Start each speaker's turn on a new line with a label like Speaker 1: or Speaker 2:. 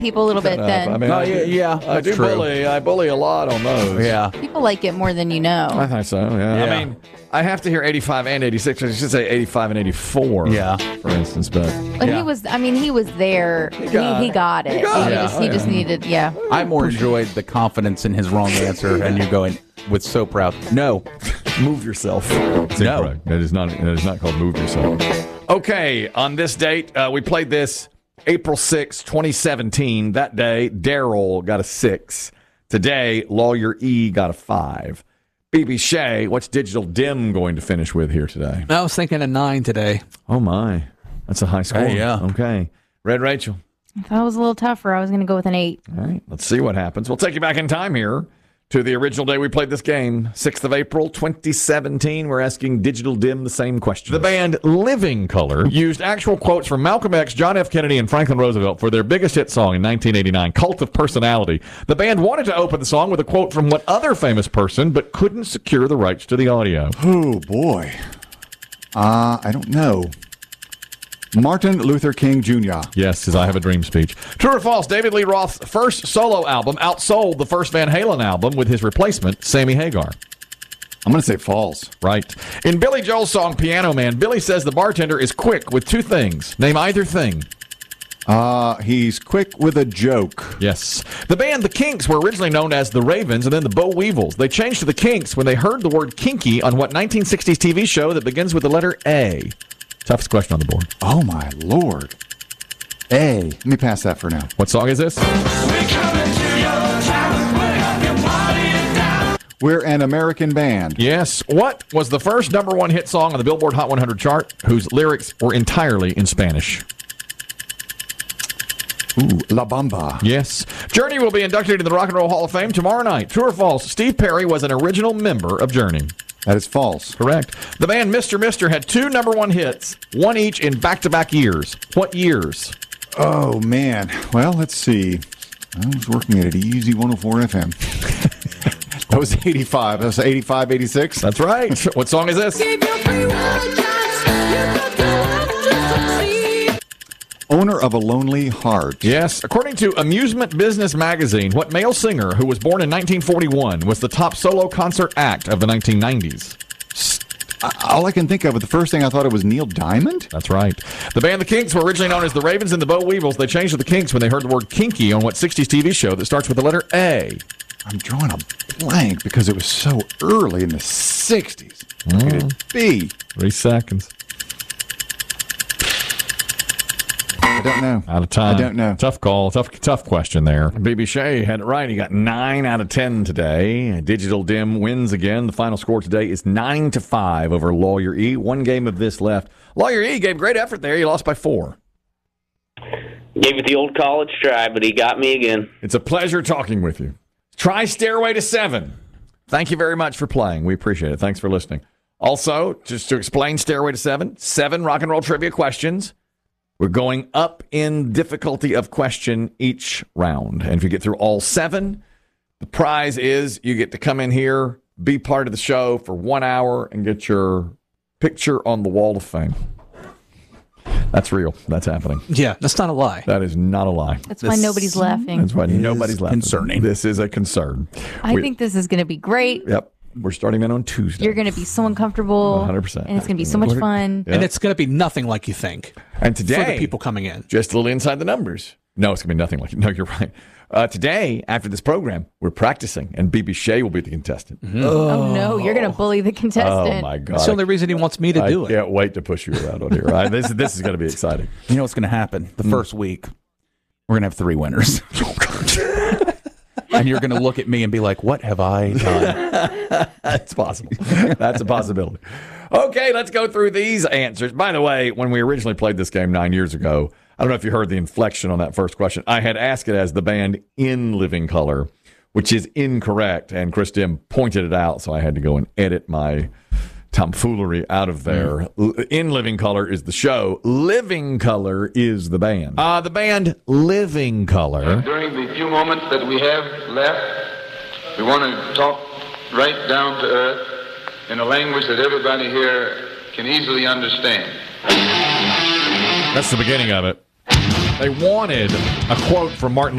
Speaker 1: people a little bit then.
Speaker 2: I mean, I do
Speaker 3: true.
Speaker 2: bully. I bully a lot on those.
Speaker 3: Yeah.
Speaker 1: People like it more than you know.
Speaker 2: I think so, yeah. I mean, I have to hear 85 and 86. I should say 85 and 84, for instance. But
Speaker 1: he was there. He got it. He just needed,
Speaker 3: I more enjoyed the confidence in his wrong answer and you going with so proud. No.
Speaker 2: Move yourself. That's incorrect. That is not called move yourself. Okay, on this date, we played this April 6, 2017. That day, Daryl got a 6. Today, Lawyer E got a 5. BB Shea, what's Digital Dim going to finish with here today?
Speaker 4: I was thinking a 9 today.
Speaker 2: Oh, my. That's a high score.
Speaker 3: Hey, yeah.
Speaker 2: Okay. Red Rachel.
Speaker 1: I thought it was a little tougher. I was going to go with an 8.
Speaker 2: All right. Let's see what happens. We'll take you back in time here to the original day we played this game, 6th of April, 2017. We're asking Digital Dim the same question. The band Living Color used actual quotes from Malcolm X, John F. Kennedy, and Franklin Roosevelt for their biggest hit song in 1989, Cult of Personality. The band wanted to open the song with a quote from what other famous person, but couldn't secure the rights to the audio.
Speaker 5: Oh, boy. I don't know. Martin Luther King Jr.
Speaker 2: Yes, his I Have a Dream speech. True or false, David Lee Roth's first solo album outsold the first Van Halen album with his replacement, Sammy Hagar.
Speaker 5: I'm going to say false.
Speaker 2: Right. In Billy Joel's song Piano Man, Billy says the bartender is quick with 2 things. Name either thing.
Speaker 5: He's quick with a joke.
Speaker 2: Yes. The band The Kinks were originally known as The Ravens and then the Boll Weevils. They changed to The Kinks when they heard the word kinky on what 1960s TV show that begins with the letter A? Toughest question on the board.
Speaker 5: Oh, my Lord. A. Let me pass that for now.
Speaker 2: What song is this?
Speaker 5: We're an American band.
Speaker 2: Yes. What was the first #1 hit song on the Billboard Hot 100 chart whose lyrics were entirely in Spanish?
Speaker 5: Ooh, La Bamba.
Speaker 2: Yes. Journey will be inducted into the Rock and Roll Hall of Fame tomorrow night. True or false? Steve Perry was an original member of Journey.
Speaker 5: That is false.
Speaker 2: Correct. The band Mr. Mister had 2 #1 hits, one each in back-to-back years. What years?
Speaker 5: Oh, man. Well, let's see. I was working at an Easy 104 FM. That was 85. That was 85, 86.
Speaker 2: That's right. What song is this?
Speaker 5: Owner of a Lonely Heart.
Speaker 2: Yes. According to Amusement Business Magazine, what male singer who was born in 1941 was the top solo concert act of the 1990s?
Speaker 5: All I can think of, the first thing I thought it was Neil Diamond.
Speaker 2: That's right. The band The Kinks were originally known as the Ravens and the Boll Weevils. They changed to The Kinks when they heard the word kinky on what 60s TV show that starts with the letter A?
Speaker 5: I'm drawing a blank because it was so early in the 60s. What could it be?
Speaker 2: 3 seconds.
Speaker 5: I don't know.
Speaker 2: Out of time.
Speaker 5: I don't know.
Speaker 2: Tough call. Tough question there. BB Shea had it right. He got 9 out of 10 today. Digital Dim wins again. The final score today is 9-5 over Lawyer E. 1 game of this left. Lawyer E gave great effort there. He lost by 4.
Speaker 6: Gave it the old college try, but he got me again.
Speaker 2: It's a pleasure talking with you. Try Stairway to 7. Thank you very much for playing. We appreciate it. Thanks for listening. Also, just to explain Stairway to 7, 7 rock and roll trivia questions. We're going up in difficulty of question each round. And if you get through all 7, the prize is you get to come in here, be part of the show for 1 hour, and get your picture on the wall of fame. That's real. That's happening.
Speaker 4: Yeah, that's not a lie.
Speaker 2: That is not a lie.
Speaker 1: That's why nobody's laughing.
Speaker 2: That's why nobody's laughing.
Speaker 3: Concerning.
Speaker 2: This is a concern.
Speaker 1: I think this is going to be great.
Speaker 2: Yep. We're starting in on Tuesday.
Speaker 1: You're going to be so uncomfortable.
Speaker 2: 100%.
Speaker 1: And it's going to be so much fun.
Speaker 2: Yeah.
Speaker 4: And it's going to be nothing like you think.
Speaker 2: And today,
Speaker 4: for the people coming in.
Speaker 2: Just a little inside the numbers. No, it's going to be nothing like it. No, you're right. Today, after this program, we're practicing, and BB Shea will be the contestant.
Speaker 4: Mm-hmm.
Speaker 1: Oh, no. You're going to bully the contestant.
Speaker 2: Oh, my God.
Speaker 4: That's the only reason he wants me to do
Speaker 2: I can't wait to push you around on here. This is going to be exciting.
Speaker 3: You know what's going to happen? The first week, we're going to have 3 winners.
Speaker 2: Oh, God.
Speaker 3: And you're going to look at me and be like, what have I done?
Speaker 2: That's possible. That's a possibility. Okay, let's go through these answers. By the way, when we originally played this game 9 years ago, I don't know if you heard the inflection on that first question. I had asked it as the band In Living Color, which is incorrect, and Chris Dim pointed it out, so I had to go and edit my tomfoolery out of there. In Living Color is the show. Living Color is the band. The band Living Color.
Speaker 7: During the few moments that we have left, we want to talk right down to earth in a language that everybody here can easily understand.
Speaker 2: That's the beginning of it. They wanted a quote from Martin